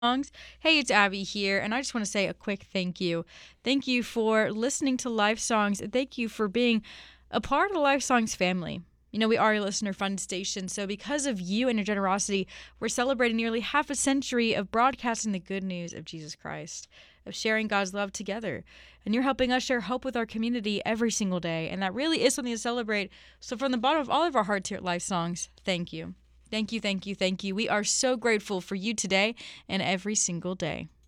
Songs. Hey, it's Abby here, and I just want to say a quick thank you. Thank you for listening to Life Songs. And thank you for being a part of the Life Songs family. You know, we are a listener funded station, so because of you and your generosity, we're celebrating nearly half a century of broadcasting the good news of Jesus Christ, of sharing God's love together. And you're helping us share hope with our community every single day, and that really is something to celebrate. So, from the bottom of all of our hearts here at Life Songs, thank you. Thank you, thank you, thank you. We are so grateful for you today and every single day.